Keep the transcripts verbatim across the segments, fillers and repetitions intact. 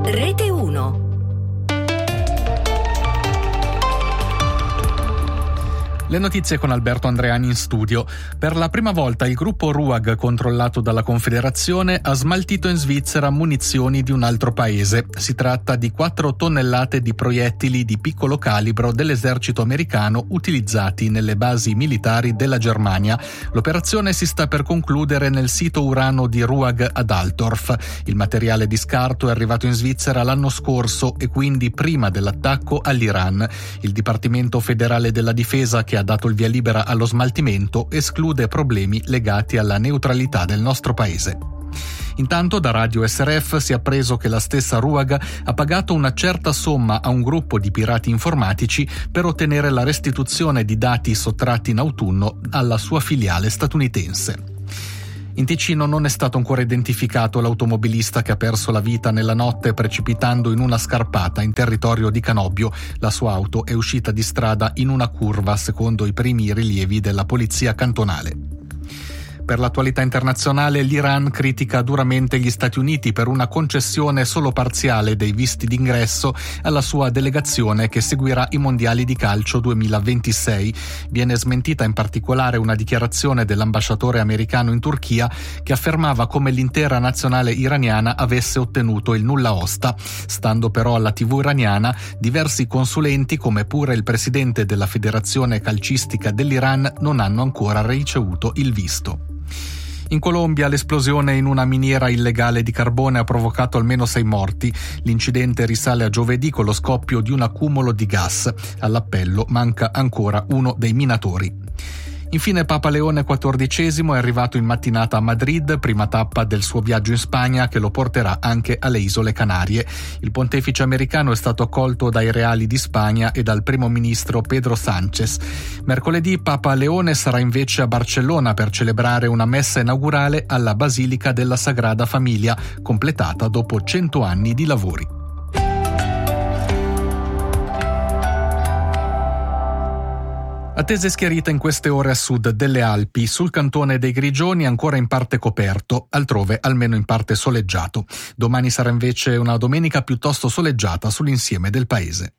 Rete uno. Le notizie con Alberto Andreani in studio. Per la prima volta il gruppo RUAG, controllato dalla Confederazione, ha smaltito in Svizzera munizioni di un altro paese. Si tratta di quattro tonnellate di proiettili di piccolo calibro dell'esercito americano utilizzati nelle basi militari della Germania. L'operazione si sta per concludere nel sito urano di RUAG ad Altorf. Il materiale di scarto è arrivato in Svizzera l'anno scorso e quindi prima dell'attacco all'Iran. Il Dipartimento Federale della Difesa, che ha dato il via libera allo smaltimento, esclude problemi legati alla neutralità del nostro paese. Intanto da Radio S R F si è appreso che la stessa RUAG ha pagato una certa somma a un gruppo di pirati informatici per ottenere la restituzione di dati sottratti in autunno alla sua filiale statunitense. In Ticino non è stato ancora identificato l'automobilista che ha perso la vita nella notte precipitando in una scarpata in territorio di Canobbio. La sua auto è uscita di strada in una curva, secondo i primi rilievi della polizia cantonale. Per l'attualità internazionale, l'Iran critica duramente gli Stati Uniti per una concessione solo parziale dei visti d'ingresso alla sua delegazione che seguirà i mondiali di calcio duemilaventisei. Viene smentita in particolare una dichiarazione dell'ambasciatore americano in Turchia che affermava come l'intera nazionale iraniana avesse ottenuto il nulla osta. Stando però alla tivù iraniana, diversi consulenti, come pure il presidente della Federazione Calcistica dell'Iran, non hanno ancora ricevuto il visto. In Colombia l'esplosione in una miniera illegale di carbone ha provocato almeno sei morti. L'incidente risale a giovedì con lo scoppio di un accumulo di gas. All'appello manca ancora uno dei minatori. Infine Papa Leone quattordicesimo è arrivato in mattinata a Madrid, prima tappa del suo viaggio in Spagna che lo porterà anche alle Isole Canarie. Il pontefice americano è stato accolto dai reali di Spagna e dal primo ministro Pedro Sánchez. Mercoledì Papa Leone sarà invece a Barcellona per celebrare una messa inaugurale alla Basilica della Sagrada Famiglia, completata dopo cento anni di lavori. Attese schiarite in queste ore a sud delle Alpi, sul cantone dei Grigioni ancora in parte coperto, altrove almeno in parte soleggiato. Domani sarà invece una domenica piuttosto soleggiata sull'insieme del paese.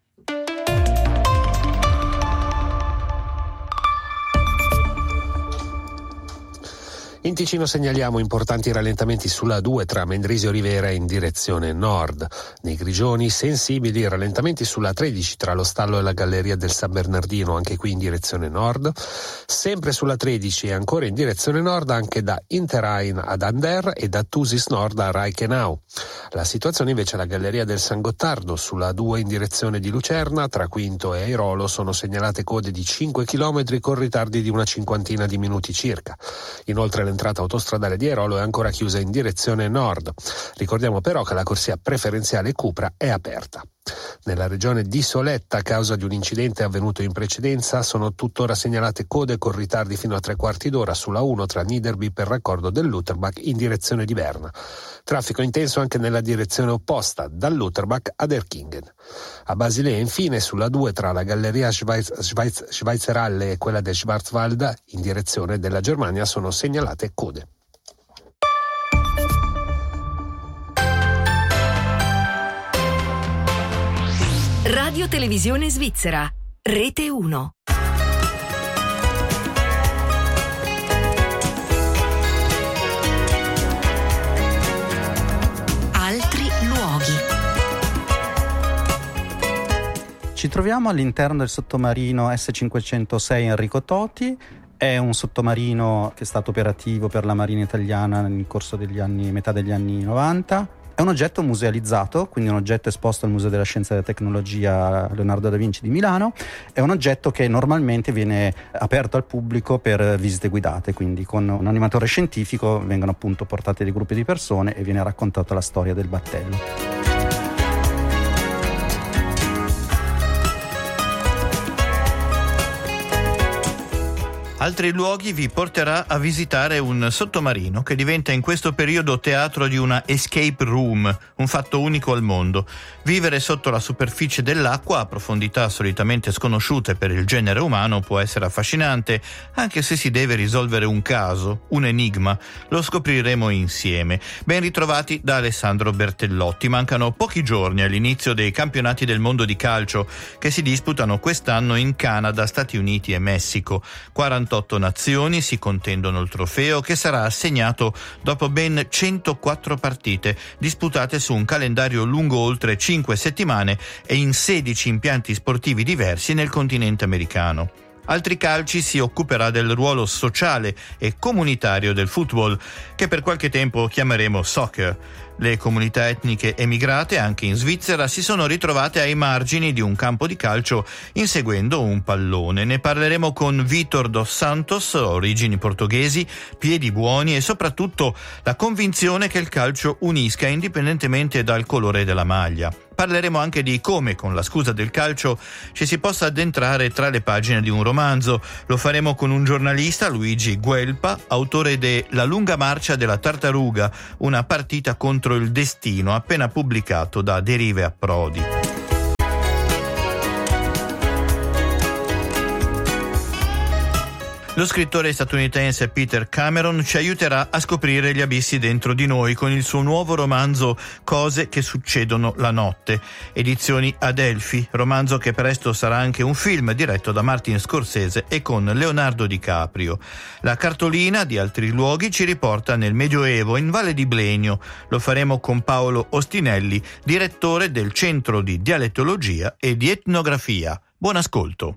In Ticino segnaliamo importanti rallentamenti sulla A due tra Mendrisio Rivera in direzione nord. Nei Grigioni sensibili rallentamenti sulla tredici tra lo stallo e la galleria del San Bernardino, anche qui in direzione nord. Sempre sulla tredici e ancora in direzione nord anche da Interrhein ad Ander e da Thusis Nord a Reichenau. La situazione invece alla galleria del San Gottardo sulla A due in direzione di Lucerna, tra Quinto e Airolo sono segnalate code di cinque chilometri con ritardi di una cinquantina di minuti circa. Inoltre l'entrata autostradale di Airolo è ancora chiusa in direzione nord. Ricordiamo però che la corsia preferenziale Cupra è aperta. Nella regione di Soletta, a causa di un incidente avvenuto in precedenza, sono tuttora segnalate code con ritardi fino a tre quarti d'ora sulla uno tra Niederby per raccordo dell'Utterbach in direzione di Berna. Traffico intenso anche nella direzione opposta, dall'Utterbach ad Erkingen. A Basilea, infine, sulla due tra la galleria Schweiz, Schweiz, Schweizeralle e quella del Schwarzwald in direzione della Germania sono segnalate code. Radio Televisione Svizzera, Rete uno. Altri luoghi. Ci troviamo all'interno del sottomarino S cinquecentosei Enrico Toti. È un sottomarino che è stato operativo per la Marina italiana nel corso degli anni, metà degli anni novanta. È un oggetto musealizzato, quindi un oggetto esposto al Museo della Scienza e della Tecnologia Leonardo da Vinci di Milano. È un oggetto che normalmente viene aperto al pubblico per visite guidate, quindi con un animatore scientifico vengono appunto portate dei gruppi di persone e viene raccontata la storia del battello. Altri luoghi vi porterà a visitare un sottomarino che diventa in questo periodo teatro di una escape room, un fatto unico al mondo. Vivere sotto la superficie dell'acqua a profondità solitamente sconosciute per il genere umano può essere affascinante, anche se si deve risolvere un caso, un enigma. Lo scopriremo insieme. Ben ritrovati da Alessandro Bertellotti. Mancano pochi giorni all'inizio dei campionati del mondo di calcio che si disputano quest'anno in Canada, Stati Uniti e Messico. quarantotto nazioni si contendono il trofeo, che sarà assegnato dopo ben centoquattro partite disputate su un calendario lungo oltre cinque settimane e in sedici impianti sportivi diversi nel continente americano. Altri Calci si occuperà del ruolo sociale e comunitario del football, che per qualche tempo chiameremo soccer. Le comunità etniche emigrate anche in Svizzera si sono ritrovate ai margini di un campo di calcio inseguendo un pallone. Ne parleremo con Vitor dos Santos, origini portoghesi, piedi buoni e soprattutto la convinzione che il calcio unisca indipendentemente dal colore della maglia. Parleremo anche di come, con la scusa del calcio, ci si possa addentrare tra le pagine di un romanzo. Lo faremo con un giornalista, Luigi Guelpa, autore de La lunga marcia della tartaruga, una partita contro il destino, appena pubblicato da Derive Approdi. Lo scrittore statunitense Peter Cameron ci aiuterà a scoprire gli abissi dentro di noi con il suo nuovo romanzo Cose che succedono la notte, edizioni Adelphi, romanzo che presto sarà anche un film diretto da Martin Scorsese e con Leonardo DiCaprio. La cartolina di Altri luoghi ci riporta nel Medioevo in Valle di Blenio. Lo faremo con Paolo Ostinelli, direttore del Centro di Dialettologia e di Etnografia. Buon ascolto.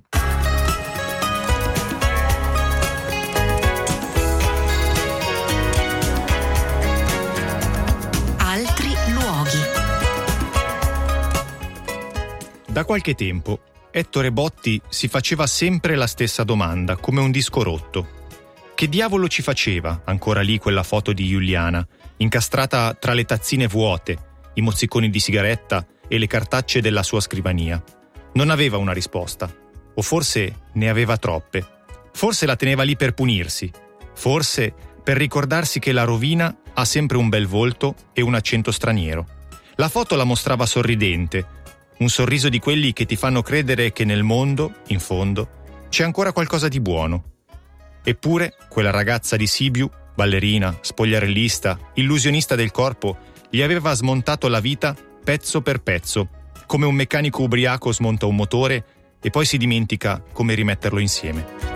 Da qualche tempo Ettore Botti si faceva sempre la stessa domanda, come un disco rotto. Che diavolo ci faceva ancora lì quella foto di Giuliana, incastrata tra le tazzine vuote, i mozziconi di sigaretta e le cartacce della sua scrivania? Non aveva una risposta, o forse ne aveva troppe. Forse la teneva lì per punirsi, forse per ricordarsi che la rovina ha sempre un bel volto e un accento straniero. La foto la mostrava sorridente, un sorriso di quelli che ti fanno credere che nel mondo, in fondo, c'è ancora qualcosa di buono. Eppure, quella ragazza di Sibiu, ballerina, spogliarellista, illusionista del corpo, gli aveva smontato la vita pezzo per pezzo, come un meccanico ubriaco smonta un motore e poi si dimentica come rimetterlo insieme.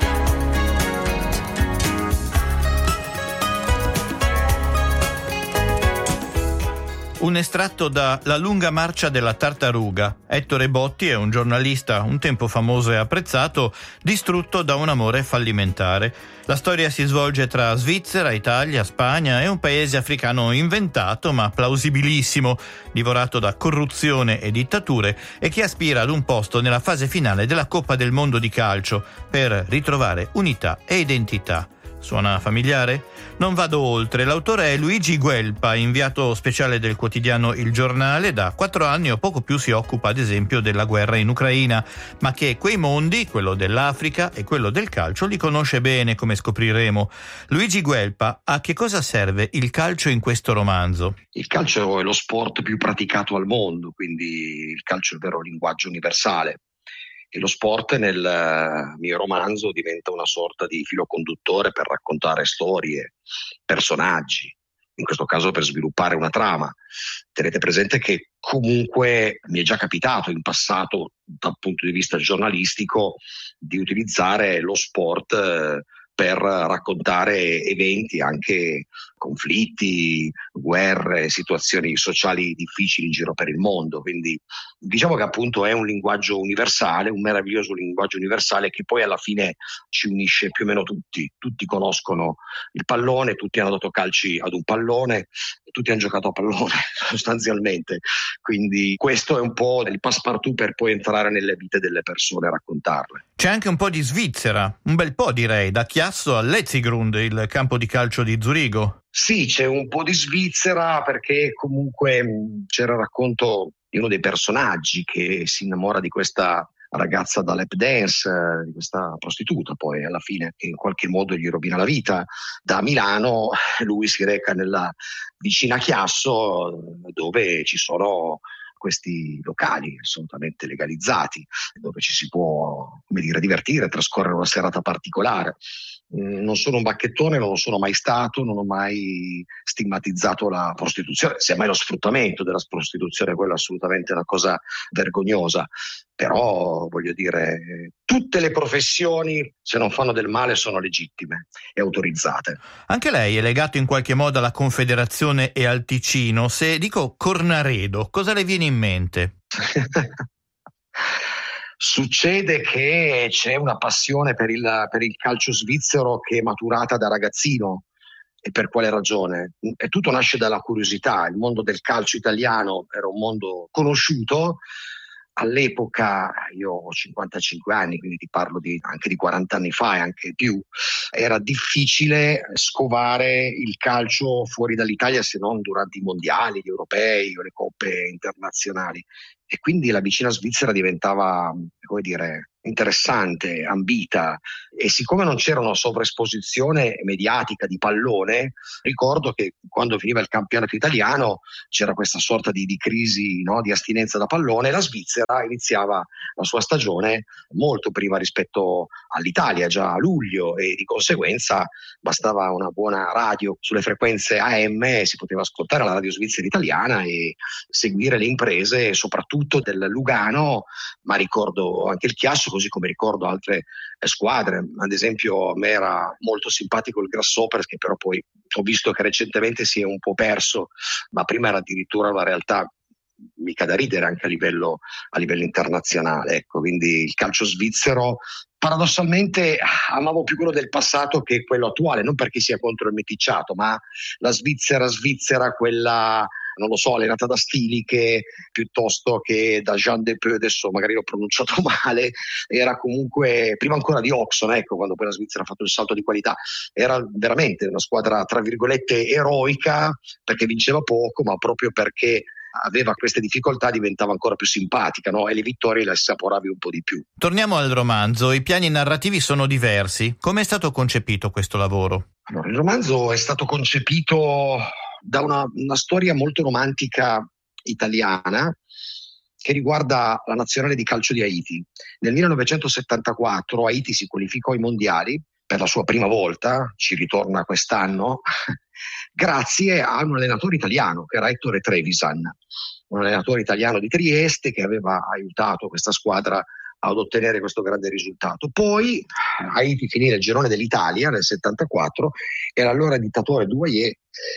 Un estratto da La lunga marcia della tartaruga. Ettore Botti è un giornalista un tempo famoso e apprezzato, distrutto da un amore fallimentare. La storia si svolge tra Svizzera, Italia, Spagna e un paese africano inventato ma plausibilissimo, divorato da corruzione e dittature e che aspira ad un posto nella fase finale della Coppa del Mondo di calcio per ritrovare unità e identità. Suona familiare? Non vado oltre. L'autore è Luigi Guelpa, inviato speciale del quotidiano Il Giornale. Da quattro anni o poco più si occupa ad esempio della guerra in Ucraina, ma che quei mondi, quello dell'Africa e quello del calcio, li conosce bene, come scopriremo. Luigi Guelpa, a che cosa serve il calcio in questo romanzo? Il calcio è lo sport più praticato al mondo, quindi il calcio è il vero linguaggio universale. E lo sport nel mio romanzo diventa una sorta di filo conduttore per raccontare storie, personaggi, in questo caso per sviluppare una trama. Tenete presente che comunque mi è già capitato in passato, dal punto di vista giornalistico, di utilizzare lo sport eh, per raccontare eventi, anche conflitti, guerre, situazioni sociali difficili in giro per il mondo. Quindi diciamo che appunto è un linguaggio universale, un meraviglioso linguaggio universale che poi alla fine ci unisce più o meno tutti. Tutti conoscono il pallone, tutti hanno dato calci ad un pallone, tutti hanno giocato a pallone sostanzialmente. Quindi questo è un po' del passepartout per poi entrare nelle vite delle persone e raccontarle. C'è anche un po' di Svizzera, un bel po' direi, da Chiasso a Letzigrund, il campo di calcio di Zurigo. Sì, c'è un po' di Svizzera perché comunque c'era il racconto di uno dei personaggi che si innamora di questa ragazza da lap dance, eh, di questa prostituta poi alla fine che in qualche modo gli rovina la vita. Da Milano lui si reca nella vicina Chiasso, dove ci sono questi locali assolutamente legalizzati, dove ci si può, come dire, divertire, trascorrere una serata particolare. Non sono un bacchettone, non lo sono mai stato, non ho mai stigmatizzato la prostituzione, semmai lo sfruttamento della prostituzione, quello è assolutamente una cosa vergognosa, però voglio dire, tutte le professioni, se non fanno del male, sono legittime e autorizzate. Anche lei è legato in qualche modo alla Confederazione e al Ticino. Se dico Cornaredo, cosa le viene in mente? Succede che c'è una passione per il, per il calcio svizzero che è maturata da ragazzino. E per quale ragione? E tutto nasce dalla curiosità. Il mondo del calcio italiano era un mondo conosciuto. All'epoca, io ho cinquantacinque anni, quindi ti parlo di, anche di quaranta anni fa e anche più, era difficile scovare il calcio fuori dall'Italia se non durante i mondiali, gli europei o le coppe internazionali. E quindi la vicina Svizzera diventava, come dire, interessante, ambita, e siccome non c'era una sovraesposizione mediatica di pallone, ricordo che quando finiva il campionato italiano c'era questa sorta di, di crisi, no, di astinenza da pallone, e la Svizzera iniziava la sua stagione molto prima rispetto all'Italia, già a luglio, e di conseguenza bastava una buona radio sulle frequenze A M e si poteva ascoltare la radio svizzera italiana e seguire le imprese, soprattutto del Lugano, ma ricordo anche il Chiasso, così come ricordo altre squadre. Ad esempio a me era molto simpatico il Grasshoppers, che però poi ho visto che recentemente si è un po' perso, ma prima era addirittura una realtà mica da ridere anche a livello, a livello internazionale. Ecco, quindi il calcio svizzero paradossalmente amavo più quello del passato che quello attuale, non perché sia contro il meticciato, ma la Svizzera svizzera, quella, non lo so, allenata da Stiliche piuttosto che da Jean Depeux, adesso magari l'ho pronunciato male, era comunque, prima ancora di Oxon, ecco, quando poi la Svizzera ha fatto il salto di qualità, era veramente una squadra tra virgolette eroica, perché vinceva poco, ma proprio perché aveva queste difficoltà diventava ancora più simpatica, no? E le vittorie le assaporavi un po' di più. Torniamo al romanzo. I piani narrativi sono diversi. Come è stato concepito questo lavoro? Allora, il romanzo è stato concepito da una, una storia molto romantica italiana che riguarda la nazionale di calcio di Haiti. Nel millenovecentosettantaquattro Haiti si qualificò ai mondiali per la sua prima volta, ci ritorna quest'anno, grazie a un allenatore italiano che era Ettore Trevisan, un allenatore italiano di Trieste che aveva aiutato questa squadra ad ottenere questo grande risultato. Poi Haiti finì nel girone dell'Italia nel settantaquattro e l'allora dittatore Duvalier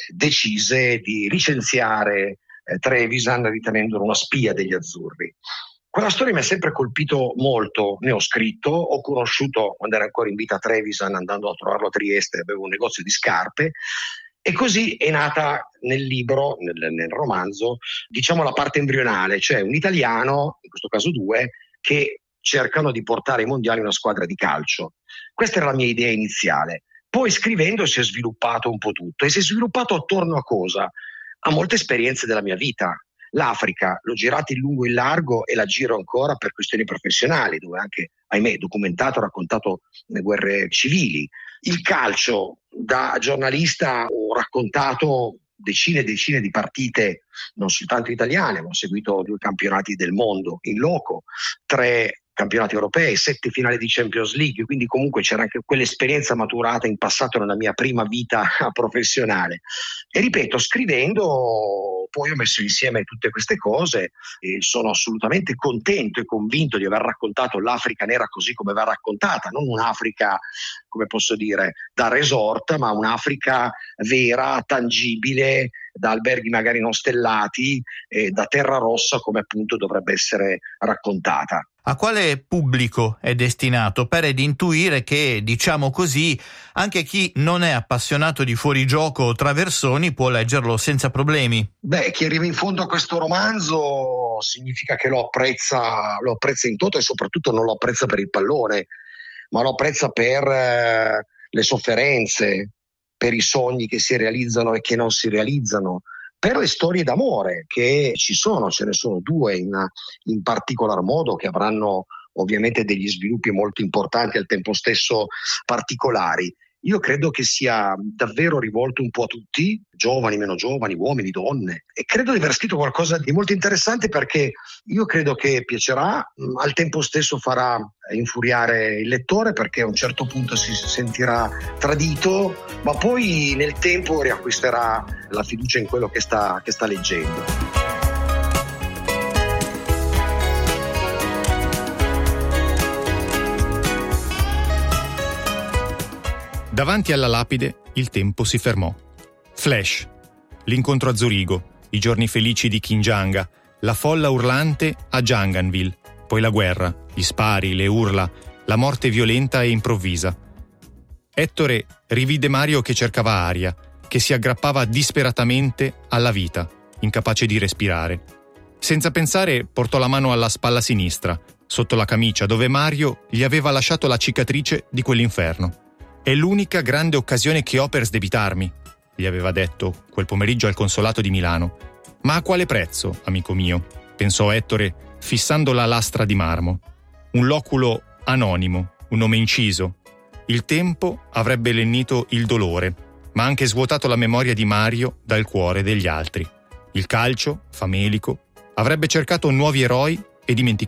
decise di licenziare eh, Trevisan ritenendolo una spia degli azzurri. Quella storia mi ha sempre colpito molto, ne ho scritto, ho conosciuto quando era ancora in vita Trevisan andando a trovarlo a Trieste, avevo un negozio di scarpe, e così è nata nel libro, nel, nel romanzo, diciamo la parte embrionale, cioè un italiano, in questo caso due, che cercano di portare ai mondiali una squadra di calcio. Questa era la mia idea iniziale. Poi scrivendo si è sviluppato un po' tutto, e si è sviluppato attorno a cosa? A molte esperienze della mia vita. L'Africa l'ho girata in lungo e in largo e la giro ancora per questioni professionali, dove anche, ahimè, documentato, raccontato le guerre civili. Il calcio, da giornalista ho raccontato decine e decine di partite, non soltanto italiane, ma ho seguito due campionati del mondo in loco, tre campionati europei, sette finali di Champions League, quindi comunque c'era anche quell'esperienza maturata in passato nella mia prima vita professionale. E ripeto, scrivendo poi ho messo insieme tutte queste cose e sono assolutamente contento e convinto di aver raccontato l'Africa nera così come va raccontata, non un'Africa, come posso dire, da resort, ma un'Africa vera, tangibile, da alberghi magari non stellati, e da terra rossa come appunto dovrebbe essere raccontata. A quale pubblico è destinato? Pare di intuire che, diciamo così, anche chi non è appassionato di fuorigioco o traversoni può leggerlo senza problemi. Beh, chi arriva in fondo a questo romanzo significa che lo apprezza, lo apprezza in toto, e soprattutto non lo apprezza per il pallone, ma lo apprezza per eh, le sofferenze, per i sogni che si realizzano e che non si realizzano, per le storie d'amore che ci sono, ce ne sono due in, in particolar modo che avranno ovviamente degli sviluppi molto importanti e al tempo stesso particolari. Io credo che sia davvero rivolto un po' a tutti, giovani, meno giovani, uomini, donne, e credo di aver scritto qualcosa di molto interessante, perché io credo che piacerà, al tempo stesso farà infuriare il lettore, perché a un certo punto si sentirà tradito, ma poi nel tempo riacquisterà la fiducia in quello che sta, che sta leggendo. Davanti alla lapide il tempo si fermò. Flash, l'incontro a Zurigo, i giorni felici di Kinjanga, la folla urlante a Janganville, poi la guerra, gli spari, le urla, la morte violenta e improvvisa. Ettore rivide Mario che cercava aria, che si aggrappava disperatamente alla vita, incapace di respirare. Senza pensare portò la mano alla spalla sinistra, sotto la camicia, dove Mario gli aveva lasciato la cicatrice di quell'inferno. «È l'unica grande occasione che ho per sdebitarmi», gli aveva detto quel pomeriggio al consolato di Milano. «Ma a quale prezzo, amico mio?» pensò Ettore, fissando la lastra di marmo. Un loculo anonimo, un nome inciso. Il tempo avrebbe lennito il dolore, ma anche svuotato la memoria di Mario dal cuore degli altri. Il calcio, famelico, avrebbe cercato nuovi eroi e dimenticato